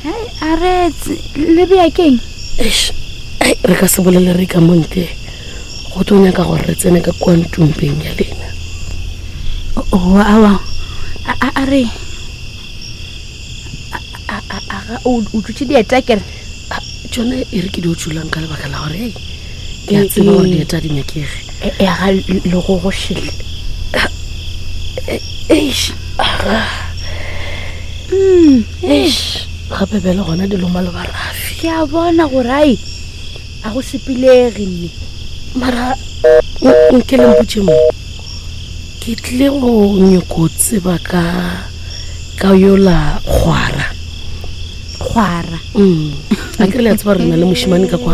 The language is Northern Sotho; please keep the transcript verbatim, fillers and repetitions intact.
Hai aretse le bea keng eish ai re ka se bolele re ka monte go tonya ka gore re tsene ka kwantumpeng ya lena wa wa a re a a a o tutse dieta kere tsone e re ke di utsulang ka lebaka la gore ei ke a tseba gore dieta di nyakege e ga le go go shile eish aga mm eish gape bele gona di loma le barafi ke a bona gore ai a go sepilege nne mara nke le mpotse mo ke tle go nyoko tseba ka ka yola kgwara kgwara mm a ke le a tseba re na le moshimane ka kwa